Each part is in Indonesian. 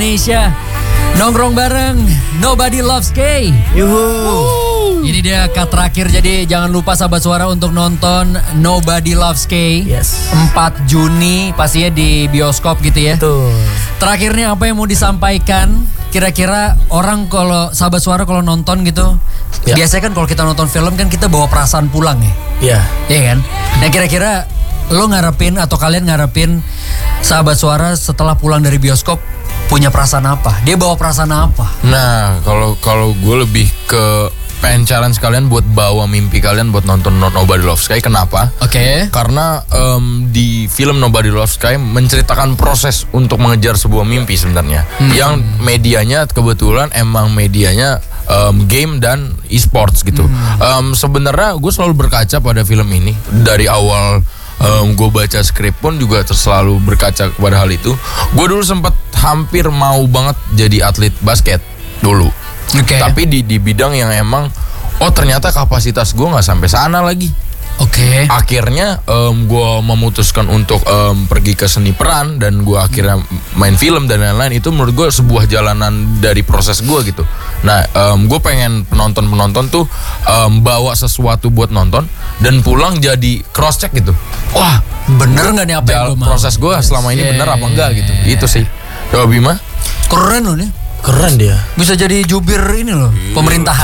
Indonesia nongkrong bareng Nobody Loves K. Yuhu. Ini dia cut terakhir, jadi jangan lupa sahabat suara untuk nonton Nobody Loves K. Yes. 4 Juni pastinya di bioskop gitu ya. Tuh. Terakhirnya apa yang mau disampaikan? Kira-kira orang kalau sahabat suara kalau nonton gitu, Ya. biasanya kan kalau kita nonton film kan kita bawa perasaan pulang ya. Iya. Iya kan? Nah kira-kira lo ngarepin atau kalian ngarepin sahabat suara setelah pulang dari bioskop punya perasaan apa? Dia bawa perasaan apa? Nah, kalau gue lebih ke pengen challenge kalian buat bawa mimpi kalian buat nonton Nobody Loves Sky. Kenapa? Oke. Karena di film Nobody Loves Sky menceritakan proses untuk mengejar sebuah mimpi sebenarnya. Yang medianya kebetulan emang medianya game dan e-sports gitu. Sebenarnya gue selalu berkaca pada film ini dari awal. Gue baca skrip pun juga selalu berkaca kepada hal itu. Gue dulu sempat hampir mau banget jadi atlet basket dulu. Oke. Tapi di bidang yang emang ternyata kapasitas gue nggak sampai sana lagi. Oke. Akhirnya gue memutuskan untuk pergi ke seni peran dan gue akhirnya main film dan lain-lain. Itu menurut gue sebuah jalanan dari proses gue gitu. Nah, gue pengen penonton tuh bawa sesuatu buat nonton dan pulang jadi cross check gitu. Wah, bener nggak nih apa yang gue mau? Proses gue selama ini bener apa enggak gitu. Itu sih. Coba Bima. Keren loh nih. Keren dia. Bisa jadi jubir ini loh, pemerintahan.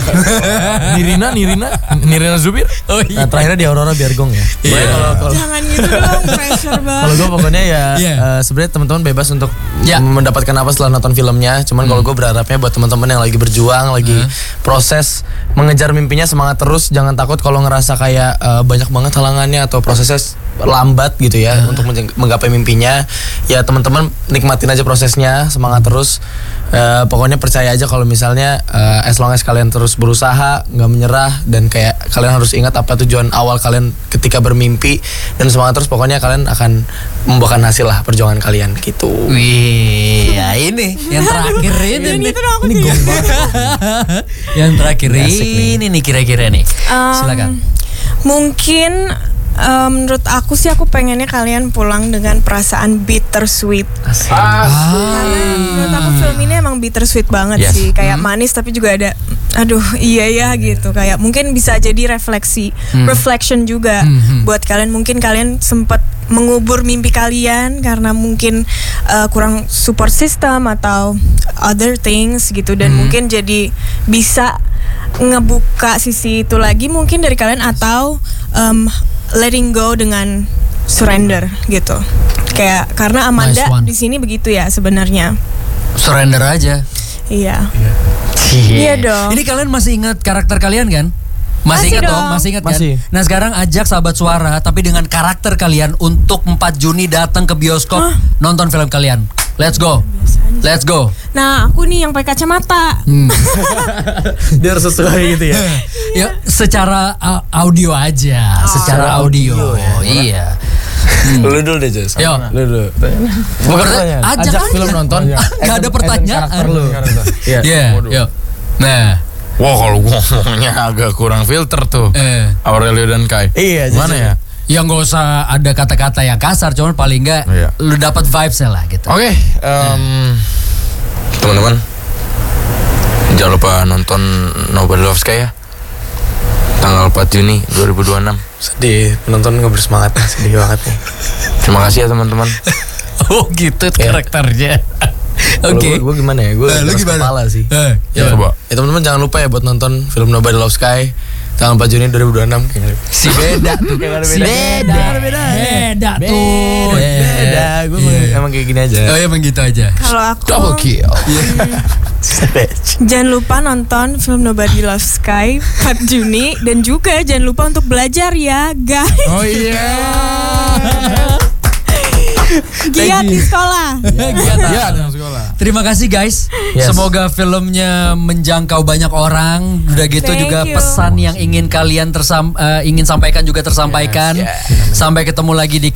Nirina Zubir. Oh Nah, terakhirnya di Aurora biar gong ya. Iya. Kalau Jangan gitu dong, pressure banget. kalau gue pokoknya ya Iya. sebenarnya teman-teman bebas untuk Ya. mendapatkan apa setelah nonton filmnya. Cuman kalau gue berharapnya buat teman-teman yang lagi berjuang, lagi proses mengejar mimpinya, semangat terus. Jangan takut kalau ngerasa kayak banyak banget halangannya atau prosesnya lambat gitu ya untuk menggapai mimpinya. Ya teman-teman nikmatin aja prosesnya, semangat terus. Pokoknya percaya aja kalau misalnya as long as kalian terus berusaha, nggak menyerah, dan kayak kalian harus ingat apa tujuan awal kalian ketika bermimpi, dan semangat terus. Pokoknya kalian akan membuahkan hasil lah perjuangan kalian gitu. Wih, ya ini yang terakhir ini nih. Itu dong aku Ini juga. gong banget. Yang terakhir Asik nih. ini nih kira-kira nih. Silakan. Mungkin menurut aku sih aku pengennya kalian pulang dengan perasaan bittersweet. Karena menurut aku film ini emang bittersweet banget Yes. sih. Kayak manis tapi juga ada aduh iya ya gitu. Kayak mungkin bisa jadi reflection juga buat kalian. Mungkin kalian sempat mengubur mimpi kalian karena mungkin kurang support system atau other things gitu, dan mungkin jadi bisa ngebuka sisi itu lagi mungkin dari kalian, atau letting go dengan surrender gitu. Kayak karena Amanda Nice one. di sini begitu ya sebenarnya. Surrender aja. Iya. Iya dong. Ini kalian masih ingat karakter kalian kan? Masih Masih ingat dong, dong. masih ingat kan? Masih. Nah sekarang ajak sahabat suara tapi dengan karakter kalian untuk 4 Juni datang ke bioskop nonton film kalian. Let's go. Let's go. Nah, aku nih yang pakai kacamata. Biar sesuai gitu ya. Ya secara audio aja, secara audio. Iya. Lu dulu deh, Jess. Yo. Lu dulu. Bukan pertanyaan. ajak aja. film nonton. Nggak ada pertanyaan. Karakter lu. Iya. Iya, yuk. Nah, Wah, kalau ngomongnya agak kurang filter tuh. Aurelio dan Kai. Iya, Mana ya? ya nggak usah ada kata-kata yang kasar, cuman paling nggak Iya. lu dapat vibes lah gitu. Oke, teman-teman, jangan lupa nonton Nobody Loves Sky ya. Tanggal 4 Juni 2026. Sedih, penonton nggak bersemangat, sedih banget nih. Terima kasih ya teman-teman. Oh gitu karakternya. Oke. Gue gimana ya? Gue Lu gimana? kepala sih. Ya, coba. Ya teman-teman jangan lupa ya buat nonton film Nobody Loves Sky tanggal 4 Juni 2026. Si beda tuh. Si beda tuh. Beda, gue emang kayak gini aja. Oh emang gitu aja. Kalau aku Double kill. jangan lupa nonton film Nobody Loves Sky 4 Juni, dan juga jangan lupa untuk belajar ya, guys. Oh iya. Giat di sekolah. Ya, dengan sekolah. Terima kasih guys. Yes. Semoga filmnya menjangkau banyak orang. Udah gitu Thank juga you. pesan yang ingin kalian ingin sampaikan juga tersampaikan. Sampai ketemu lagi di